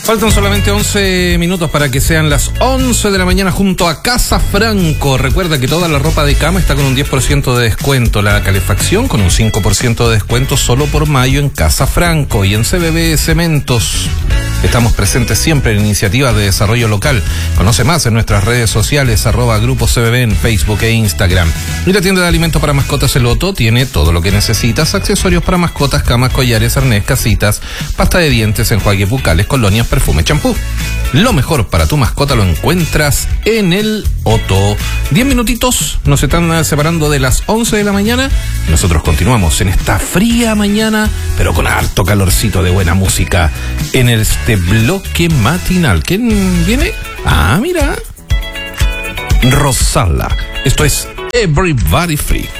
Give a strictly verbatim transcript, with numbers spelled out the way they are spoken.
Faltan solamente once minutos para que sean las once de la mañana junto a Casa Franco. Recuerda que toda la ropa de cama está con un diez por ciento de descuento. La calefacción con un cinco por ciento de descuento solo por mayo en Casa Franco. Y en C B B Cementos estamos presentes siempre en iniciativas de desarrollo local. Conoce más en nuestras redes sociales, arroba Grupo C B B en Facebook e Instagram. Y la tienda de alimentos para mascotas El Otto tiene todo lo que necesitas: accesorios para mascotas, camas, collares, arnés, casitas, pasta de dientes, enjuagues bucales, colonias, perfume, champú. Lo mejor para tu mascota lo encuentras en El Otto. Diez minutitos nos están separando de las once de la mañana. Nosotros continuamos en esta fría mañana, pero con harto calorcito de buena música en este bloque matinal. ¿Quién viene? Ah, mira, Rosala. Esto es Everybody Free.